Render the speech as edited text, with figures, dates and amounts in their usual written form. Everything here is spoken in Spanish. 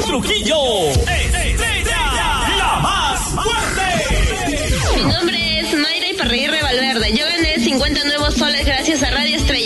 Trujillo, Estrella, la más fuerte. Mi nombre es Mayra Iparraguirre Valverde. Yo gané 50 nuevos soles gracias a Radio Estrella.